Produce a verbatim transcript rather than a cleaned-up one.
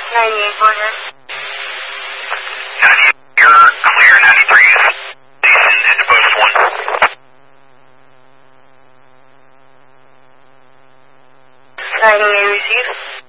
ninety-eight, go ahead. ninety-eight, you're clear. ninety-three is station into post one. ninety-eight, receive.